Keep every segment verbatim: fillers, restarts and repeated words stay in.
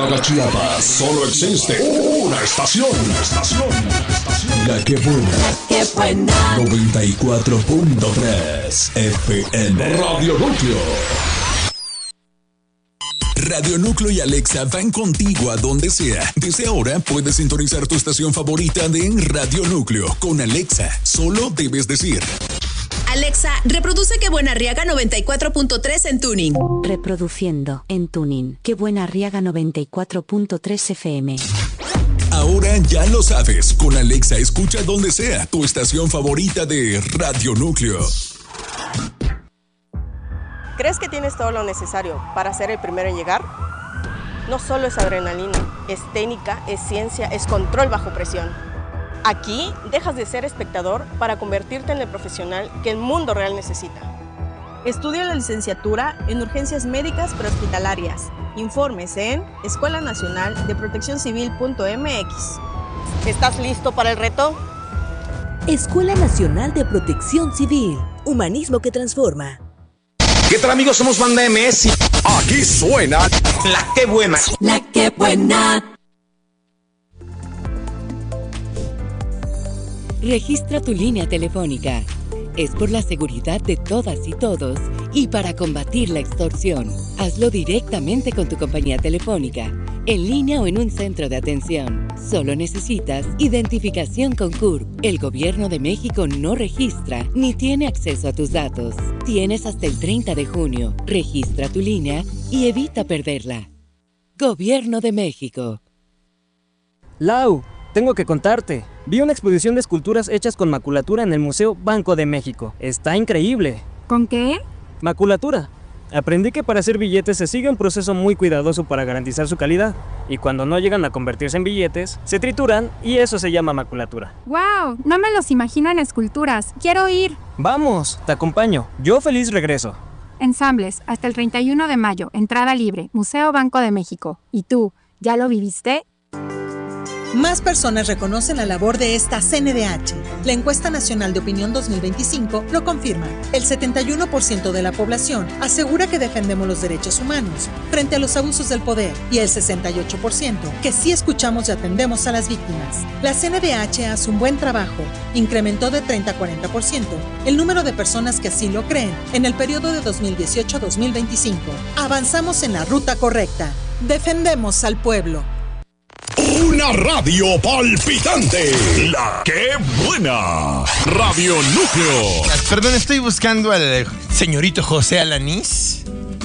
Arriaga, Chiapas, solo existe una estación. Una estación. La que buena. La que buena. noventa y cuatro punto tres F M. Radio Núcleo. Radio Núcleo y Alexa van contigo a donde sea. Desde ahora puedes sintonizar tu estación favorita de Radio Núcleo. Con Alexa, solo debes decir: Alexa, reproduce Que Buena Arriaga noventa y cuatro punto tres en tuning. Reproduciendo en tuning Que Buena Arriaga noventa y cuatro punto tres F M. Ahora ya lo sabes. Con Alexa escucha donde sea tu estación favorita de Radio Núcleo. ¿Crees que tienes todo lo necesario para ser el primero en llegar? No solo es adrenalina, es técnica, es ciencia, es control bajo presión. Aquí dejas de ser espectador para convertirte en el profesional que el mundo real necesita. Estudia la licenciatura en urgencias médicas prehospitalarias. Informes en escuela nacional de protección civil punto m x. ¿Estás listo para el reto? Escuela Nacional de Protección Civil. Humanismo que transforma. ¿Qué tal, amigos? Somos Banda M S. Aquí suena La Que Buena. La Que Buena. Registra tu línea telefónica. Es por la seguridad de todas y todos y para combatir la extorsión. Hazlo directamente con tu compañía telefónica, en línea o en un centro de atención. Solo necesitas identificación con C U R P. El Gobierno de México no registra ni tiene acceso a tus datos. Tienes hasta el treinta de junio. Registra tu línea y evita perderla. Gobierno de México. Lau, tengo que contarte. Vi una exposición de esculturas hechas con maculatura en el Museo Banco de México. Está increíble. ¿Con qué? Maculatura. Aprendí que para hacer billetes se sigue un proceso muy cuidadoso para garantizar su calidad. Y cuando no llegan a convertirse en billetes, se trituran y eso se llama maculatura. ¡Wow! No me los imagino en esculturas. ¡Quiero ir! Vamos, te acompaño. Yo feliz regreso. Ensambles, hasta el treinta y uno de mayo. Entrada libre. Museo Banco de México. ¿Y tú, ya lo viviste? Más personas reconocen la labor de esta C N D H. La encuesta nacional de opinión dos mil veinticinco lo confirma. El setenta y uno por ciento de la población asegura que defendemos los derechos humanos frente a los abusos del poder y el sesenta y ocho por ciento que sí escuchamos y atendemos a las víctimas. La C N D H hace un buen trabajo. Incrementó de treinta a cuarenta por ciento el número de personas que así lo creen en el periodo de dos mil dieciocho a dos mil veinticinco. Avanzamos en la ruta correcta. Defendemos al pueblo. Una radio palpitante. La Que Buena. Radio Núcleo. Perdón, estoy buscando al señorito José Alanís.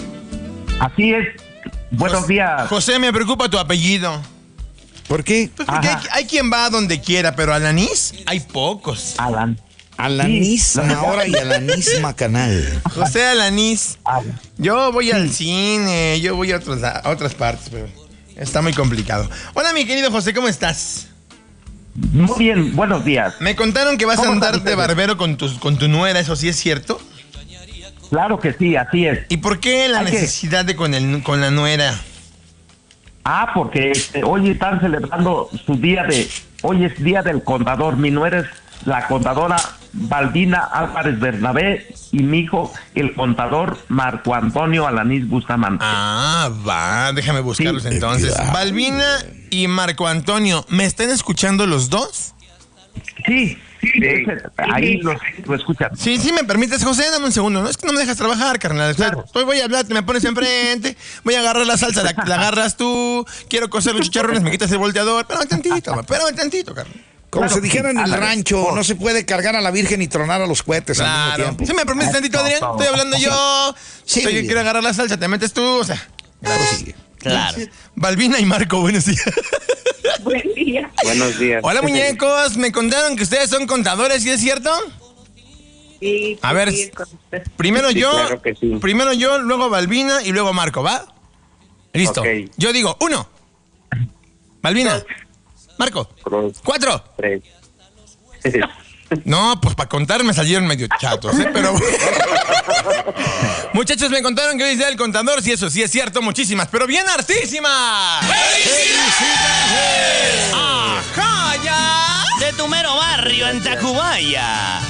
Así es. Buenos José, días. José, me preocupa tu apellido. ¿Por qué? Pues porque hay, hay quien va donde quiera, pero Alanís hay pocos. Alan. Alanís Sí. ahora y Alanís Macanal. José Alanís. Alan. Yo voy al cine, yo voy a, otros, a otras partes, pero está muy complicado. Hola, mi querido José, ¿cómo estás? Muy bien, buenos días. Me contaron que vas a ¿Cómo andar están de ustedes? barbero con tu, con tu nuera, ¿eso sí es cierto? Claro que sí, así es. ¿Y por qué la Hay que- necesidad de con, el, con la nuera? Ah, porque este, hoy están celebrando su día de... Hoy es día del contador. Mi nuera es la contadora Balbina Álvarez Bernabé y mi hijo, el contador Marco Antonio Alanís Bustamante. Ah, va, déjame buscarlos Sí. entonces. Claro. Balbina y Marco Antonio, ¿me están escuchando los dos? Sí, sí, ese- ahí lo, lo escuchan. Sí, sí, me permites, José, dame un segundo. No es que no me dejas trabajar, carnal. O sea, Claro. estoy- voy a hablar, te me pones enfrente, voy a agarrar la salsa, la, la agarras tú, quiero cocer los chicharrones, me quitas el volteador. Espérame tantito, espérame tantito, carnal. Como Claro, se dijera en sí, el ándale. rancho, no se puede cargar a la Virgen y tronar a los cohetes al mismo Claro. tiempo. ¿Sí me permites tantito, Adrián? Estoy hablando yo. Sí. Estoy, quiero agarrar la salsa, te metes tú, o sea. Prosigue. Claro. Balbina y Marco, buenos días. Buen día. Buenos días. Hola, muñecos. Me contaron que ustedes son contadores, ¿sí es cierto? Sí, A ver, sí, con usted. primero Sí, yo, claro que sí. primero yo, luego Balbina y luego Marco, ¿va? Listo. Ok. Yo digo, uno. Balbina. Dos. Marco. Dos, Cuatro. tres. No, pues para contar me salieron medio chatos, ¿eh? Pero... Muchachos, me contaron que hoy es día del contador, si eso sí es cierto, muchísimas, pero bien hartísimas. ¡Felicidades! ¡Ajá, ya! De tu mero barrio en Tacubaya.